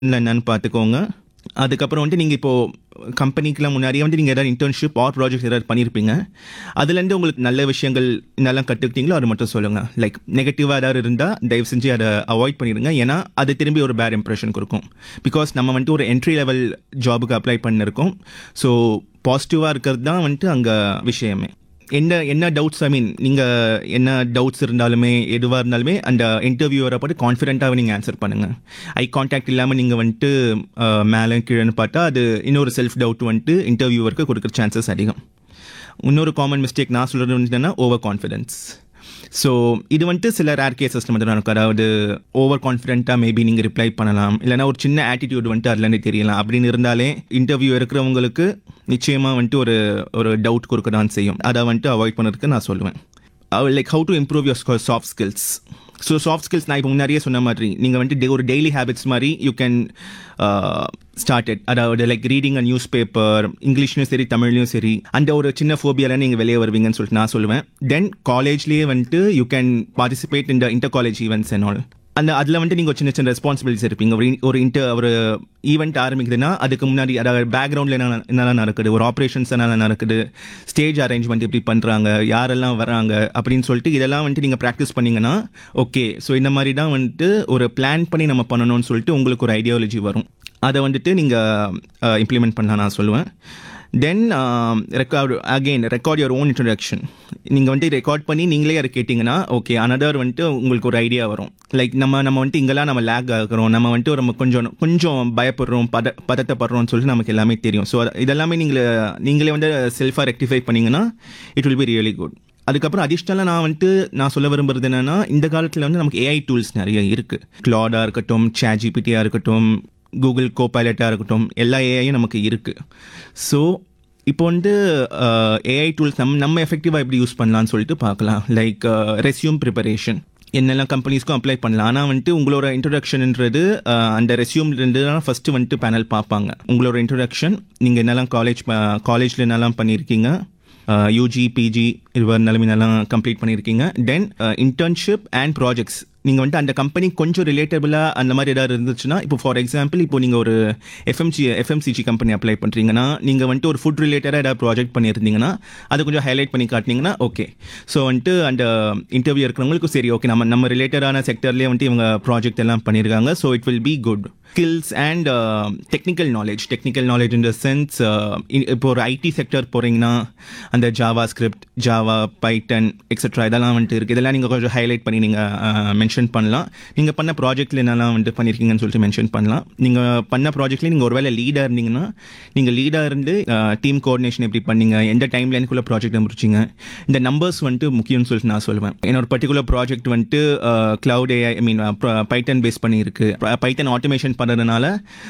என்னன்னு பார்த்துக்கோங்க. அதுக்கப்புறம் வந்துட்டு நீங்கள் இப்போது கம்பெனிக்கெலாம் முன்னாடியே வந்து நீங்கள் ஏதாவது இன்டர்ன்ஷிப் ஆர் ப்ராஜெக்ட் ஏதாவது பண்ணியிருப்பீங்க. அதுலேருந்து உங்களுக்கு நல்ல விஷயங்கள் என்னெல்லாம் கற்றுக்கிட்டீங்களோ அது மட்டும் சொல்லுங்கள். லைக் நெகட்டிவாக ஏதாவது இருந்தால் தயவு செஞ்சு அதை அவாய்ட் பண்ணிடுங்க. ஏன்னா அது திரும்பி ஒரு பேட் இம்ப்ரெஷன் கொடுக்கும். பிகாஸ் நம்ம வந்துட்டு ஒரு என்ட்ரி லெவல் ஜாபுக்கு அப்ளை பண்ணியிருக்கோம். ஸோ பாசிட்டிவாக இருக்கிறது தான் வந்துட்டு அங்கே விஷயமே. என்ன டவுட்ஸ், ஐ மீன் நீங்கள் என்ன டவுட்ஸ் இருந்தாலுமே எதுவாக இருந்தாலுமே அந்த இன்டர்வியூவரை பார்த்து கான்ஃபிடென்ட்டாக நீங்கள் ஆன்சர் பண்ணுங்கள். ஐ கான்டாக்ட் இல்லாமல் நீங்கள் வந்துட்டு மேலே கீழேன்னு பார்த்தா அது இன்னொரு செல்ஃப் டவுட் வந்துட்டு இன்டர்வியூவருக்கு கொடுக்குற சான்சஸ் அதிகம். இன்னொரு காமன் மிஸ்டேக் நான் சொல்கிறது வந்துட்டுன்னா ஓவர் கான்ஃபிடென்ஸ். ஸோ இது வந்துட்டு சில ரேர் கேசஸில் மட்டும் நடக்கும். அதாவது ஓவர் கான்ஃபிடென்ட்டாக மேபி நீங்கள் ரிப்ளை பண்ணலாம், இல்லைனா ஒரு சின்ன ஆட்டிடியூட் வந்துட்டு அதுலேருந்து தெரியலாம். அப்படின்னு இருந்தாலே இன்டர்வியூ இருக்கிறவங்களுக்கு நிச்சயமாக வந்துட்டு ஒரு டவுட் கொடுக்க தான் செய்யும். அதை வந்துட்டு அவாய்ட் பண்ணுறதுக்கு நான் சொல்லுவேன். Like how to improve your soft skills. So soft skills நான் இப்போ முன்னாடியே சொன்ன மாதிரி நீங்கள் வந்துட்டு ஒரு டெய்லி ஹேபிட்ஸ் மாதிரி யூ கேன் ஸ்டார்ட் இட். அதாவது like reading a news paper, இங்கிலீஷ்லையும் சரி தமிழ்லையும் சரி. அந்த ஒரு சின்ன ஃபோபியாவில் நீங்கள் வெளியே வருவீங்கன்னு சொல்லிட்டு நான் சொல்லுவேன். தென் காலேஜ்லேயே வந்துட்டு you can participate in the inter college events and all. அதில் வந்துட்டு நீங்கள் சின்ன சின்ன ரெஸ்பான்சிபிலிட்டிஸ் இருப்பீங்க. ஒரு ஈவெண்ட் ஆரம்பிக்குதுன்னா அதுக்கு முன்னாடி அதாவது பேக்ரவுண்டில் என்னெல்லாம் நடக்குது, ஒரு ஆப்ரேஷன்ஸ் என்னெல்லாம் நடக்குது, ஸ்டேஜ் அரேஞ்ச்மெண்ட் எப்படி பண்ணுறாங்க, யாரெல்லாம் வராங்க அப்படின்னு சொல்லிட்டு இதெல்லாம் வந்துட்டு நீங்கள் ப்ராக்டிஸ் பண்ணிங்கன்னா ஓகே ஸோ இந்த மாதிரி தான் வந்துட்டு ஒரு பிளான் பண்ணி நம்ம பண்ணணும்னு சொல்லிட்டு உங்களுக்கு ஒரு ஐடியாலஜி வரும். அதை வந்துட்டு நீங்கள் இம்ப்ளிமெண்ட் பண்ணலாம் நான் சொல்லுவேன். தென் ரெக்கார்ட் யுவர் ஓன் இன்ட்ரடக்ஷன். நீங்கள் வந்துட்டு ரெக்கார்ட் பண்ணி நீங்களே அதை கேட்டிங்கன்னா ஓகே அனதர் வந்துட்டு உங்களுக்கு ஒரு ஐடியா வரும். லைக் நம்ம வந்துட்டு இங்கெல்லாம் நம்ம லேக் ஆகிறோம், நம்ம வந்துட்டு நம்ம கொஞ்சம் பயப்படுறோம், பதட்டப்படுறோம்னு சொல்லிட்டு நமக்கு எல்லாமே தெரியும். ஸோ இதெல்லாமே நீங்களே வந்து செல்ஃபாக ரெக்டிஃபை பண்ணிங்கன்னா it will be really good. அதுக்கப்புறம் அடிஷ்னலாக நான் சொல்ல விரும்புறது என்னென்னா இந்த காலத்தில் வந்து நமக்கு ஏஐ டூல்ஸ் நிறைய இருக்குது. கிளாடாக இருக்கட்டும், ChatGPT-யாக இருக்கட்டும், கூகுள் கோபைலட்டாக இருக்கட்டும், எல்லா ஏஐயும் நமக்கு இருக்குது. ஸோ இப்போ வந்து ஏஐ டூல்ஸ் நம்ம எஃபெக்டிவாக எப்படி யூஸ் பண்ணலான்னு சொல்லிட்டு பார்க்கலாம். லைக் ரெஸ்யூம் ப்ரிப்பரேஷன் என்னெல்லாம் கம்பெனிஸ்க்கும் அப்ளை பண்ணலாம். ஆனால் வந்துட்டு உங்களோட இன்ட்ரொடக்ஷன்ன்றது அந்த ரெஸ்யூம்லேருந்து தான் ஃபஸ்ட்டு வந்துட்டு பேனல் பார்ப்பாங்க. உங்களோட இன்ட்ரொடக்ஷன், நீங்கள் என்னெல்லாம் காலேஜில் என்னெல்லாம் பண்ணியிருக்கீங்க, யூஜி பிஜி இது நிலைமையெல்லாம் கம்ப்ளீட் பண்ணியிருக்கீங்க. தென் இன்டர்ன்ஷிப் அண்ட் ப்ராஜெக்ட்ஸ் நீங்கள் வந்துட்டு அந்த கம்பெனி கொஞ்சம் ரிலேட்டபிளாக அந்த மாதிரி ஏதாவது இருந்துச்சுன்னா, இப்போ ஃபார் எக்ஸாம்பிள் இப்போ நீங்கள் ஒரு எஃப்எம்சிஜி கம்பெனி அப்ளை பண்ணுறீங்கன்னா, நீங்கள் வந்துட்டு ஒரு ஃபுட் ரிலேட்டடாக ஏதாவது ப்ராஜெக்ட் பண்ணியிருந்தீங்கன்னா அதை கொஞ்சம் ஹைலைட் பண்ணி காட்டினீங்கன்னா ஓகே. ஸோ வந்துட்டு அந்த இன்டர்வியூ இருக்கிறவங்களுக்கும் சரி ஓகே நம்ம ரிலேட்டடான செக்டர்லேயே வந்துட்டு இவங்க ப்ராஜெக்ட் எல்லாம் பண்ணியிருக்காங்க. So it will be good. Skills and technical knowledge in the sense இப்போ ஒரு ஐடி செக்டர் போகிறீங்கன்னா அந்த Java script, Java, bitten etcetera இதெல்லாம் வந்துட்டு இருக்குது. இதெல்லாம் நீங்கள் கொஞ்சம் ஹைலைட் பண்ணி நீங்கள் மென்ஷன் பண்ணலாம். நீங்கள் பண்ண ப்ராஜெக்டில் என்னெல்லாம் வந்துட்டு பண்ணியிருக்கீங்கன்னு சொல்லிட்டு மென்ஷன் பண்ணலாம். நீங்கள் பண்ண ப்ராஜெக்ட்லேயே நீங்கள் ஒரு வேளை லீடாக இருந்தீங்கன்னா நீங்கள் லீடாக இருந்து டீம் கோஆர்டினேஷன் எப்படி பண்ணீங்க, எந்த டைம் லைனுக்குள்ளே ப்ராஜெக்ட் முடிச்சிங்க, இந்த நம்பர்ஸ் வந்துட்டு முக்கியம்னு சொல்லிட்டு நான் சொல்லுவேன். என்னோட பர்டிகுலர் ப்ராஜெக்ட் வந்துட்டு கிளவுட் ஏஐ பைட்டன் பேஸ் பண்ணியிருக்கு. பைட்டன் ஆட்டோமேஷன் பண்ணுறதுனால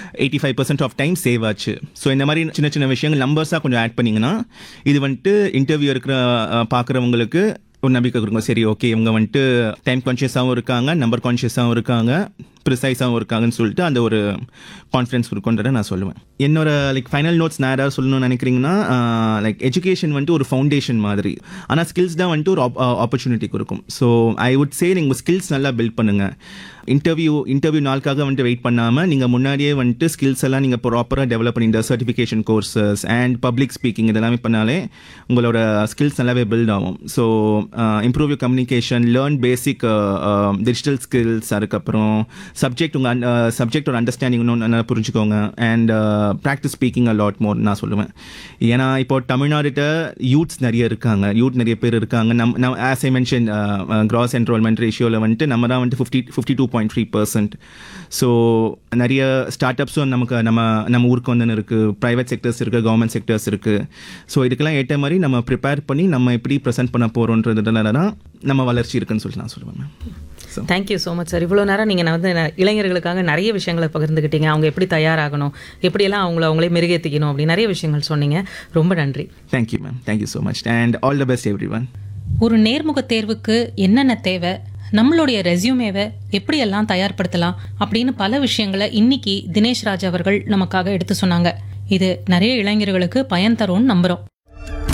85% ஆஃப் டைம் சேவ் ஆச்சு. ஸோ இந்த மாதிரி சின்ன சின்ன விஷயங்கள் நம்பர்ஸாக கொஞ்சம் ஆட் பண்ணிங்கன்னா இது வந்துட்டு இன்டர்வியூ பார்க்குறவங்களுக்கு ஒரு நம்பிக்கை கொடுங்க. சரி ஓகே இவங்க வந்துட்டு டைம் கான்ஷியஸாகவும் இருக்காங்க, நம்பர் கான்ஷியஸாகவும் இருக்காங்க, ப்ரிசைஸாகவும் இருக்காங்கன்னு சொல்லிட்டு அந்த ஒரு கான்ஃபிடன்ஸ் கொடுக்குன்றதை நான் சொல்லுவேன். என்னோட லைக் ஃபைனல் நோட்ஸ் நான் ஏதாவது சொல்லணும்னு நினைக்கிறீங்கன்னா, லைக் எஜுகேஷன் வந்துட்டு ஒரு ஃபவுண்டேஷன் மாதிரி, ஆனால் ஸ்கில்ஸ் தான் வந்துட்டு ஒரு ஆப்பர்ச்சுனிட்டி கொடுக்கும். ஸோ ஐ வுட் சே நீங்கள் ஸ்கில்ஸ் நல்லா பில்ட் பண்ணுங்கள். இன்டர்வியூ நாளுக்காக வந்துட்டு வெயிட் பண்ணாமல் நீங்கள் முன்னாடியே வந்துட்டு ஸ்கில்ஸ் எல்லாம் நீங்கள் ப்ராப்பராக டெவலப் பண்ணி இந்த certification courses and public speaking இதெல்லாமே பண்ணாலே உங்களோட ஸ்கில்ஸ் நல்லாவே பில்ட் ஆகும். So improve your communication, learn basic digital skills, அதுக்கப்புறம் சப்ஜெக்டோட அண்டர்ஸ்டாண்டிங் இன்னும் நல்லா புரிஞ்சுக்கோங்க. And practice speaking a lot more நான் சொல்லுவேன். ஏன்னா இப்போ தமிழ்நாடுகிட்ட யூத் நிறைய பேர் இருக்காங்க. நம்ம as I mention cross enrolment ரேஷியோவில் வந்துட்டு நம்ம தான் வந்துட்டு 52.3%. ஸோ நிறைய ஸ்டார்ட் அப்ஸும் நம்ம ஊருக்கு வந்து இருக்குது, ப்ரைவேட் செக்டர்ஸ் இருக்குது, கவர்மெண்ட் செக்டர்ஸ் இருக்குது. ஸோ இதுக்கெல்லாம் ஏற்ற மாதிரி நம்ம ப்ரிப்பேர் பண்ணி நம்ம எப்படி ப்ரெசென்ட் பண்ண போகிறோன்றதுனால தான் நம்ம வளர்ச்சி இருக்குன்னு சொல்லிட்டு நான் சொல்லுவேன். Thank you so much sir. இவ்வளோ நேரம் நீங்கள் வந்து இளைஞர்களுக்காக நிறைய விஷயங்களை பகிர்ந்துக்கிட்டீங்க. அவங்க எப்படி தயாராகணும், எப்படியெல்லாம் அவங்களே மெருகேற்றிக்கணும் அப்படி நிறைய விஷயங்கள் சொன்னீங்க. ரொம்ப நன்றி. Thank you ma'am. Thank you so much and all the best everyone. ஒரு நேர்முக தேர்வுக்கு என்னென்ன தேவை, நம்மளுடைய ரெஸ்யூமேவை எப்படியெல்லாம் தயார்படுத்தலாம் அப்படின்னு பல விஷயங்களை இன்னைக்கு தினேஷ் ராஜ் அவர்கள் நமக்காக எடுத்து சொன்னாங்க. இது நிறைய இளைஞர்களுக்கு பயன் தரும்னு நம்புறோம்.